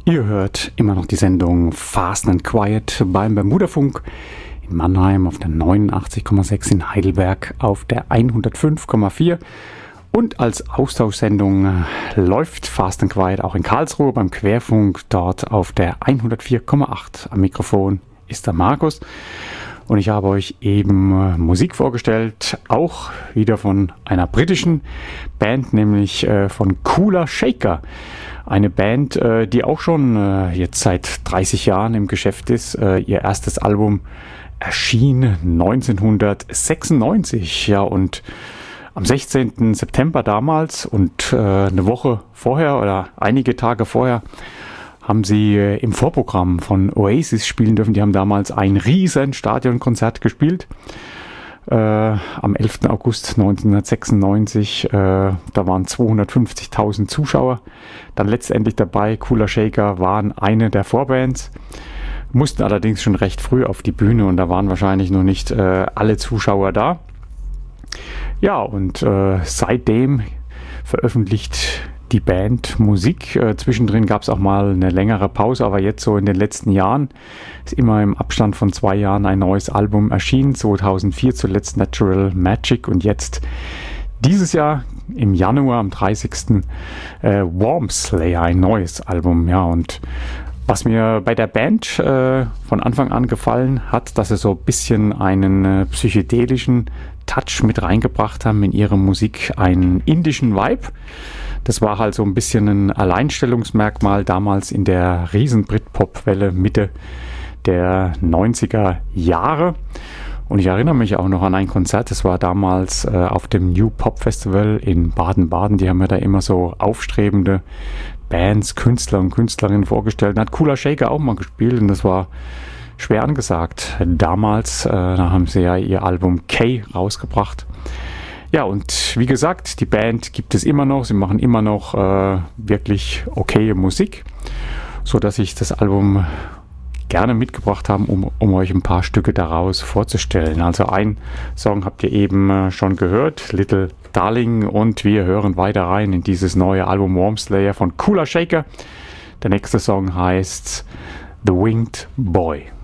Ihr hört immer noch die Sendung Fast and Quiet beim Bermudafunk in Mannheim auf der 89,6, in Heidelberg auf der 105,4 und als Austauschsendung läuft Fast and Quiet auch in Karlsruhe beim Querfunk, dort auf der 104,8. Am Mikrofon ist der Markus und ich habe euch eben Musik vorgestellt, auch wieder von einer britischen Band, nämlich von Kula Shaker. Eine Band, die auch schon jetzt seit 30 Jahren im Geschäft ist. Ihr erstes Album erschien 1996. Ja, und am 16. September damals und eine Woche vorher oder einige Tage vorher haben sie im Vorprogramm von Oasis spielen dürfen. Die haben damals ein riesen Stadionkonzert gespielt. Am 11. August 1996, da waren 250.000 Zuschauer dann letztendlich dabei. Kula Shaker waren eine der Vorbands, mussten allerdings schon recht früh auf die Bühne und da waren wahrscheinlich noch nicht alle Zuschauer da. Ja, und seitdem veröffentlicht die Band Musik. Zwischendrin gab es auch mal eine längere Pause, aber jetzt so in den letzten Jahren ist immer im Abstand von 2 Jahren ein neues Album erschienen. 2004 zuletzt Natural Magic und jetzt dieses Jahr im Januar am 30. Wormslayer, ein neues Album. Ja, und was mir bei der Band von Anfang an gefallen hat, dass sie so ein bisschen einen psychedelischen Touch mit reingebracht haben in ihre Musik, einen indischen Vibe. Das war halt so ein bisschen ein Alleinstellungsmerkmal damals in der riesen Britpop-Welle Mitte der 90er Jahre. Und ich erinnere mich auch noch an ein Konzert, das war damals auf dem New Pop Festival in Baden-Baden. Die haben mir da immer so aufstrebende Bands, Künstler und Künstlerinnen vorgestellt. Da hat Kula Shaker auch mal gespielt und das war schwer angesagt. Damals, da haben sie ja ihr Album K rausgebracht. Ja, und wie gesagt, die Band gibt es immer noch. Sie machen immer noch wirklich okaye Musik, sodass ich das Album gerne mitgebracht habe, um euch ein paar Stücke daraus vorzustellen. Also ein Song habt ihr eben schon gehört, Little Darling, und wir hören weiter rein in dieses neue Album Wormslayer von Kula Shaker. Der nächste Song heißt The Winged Boy.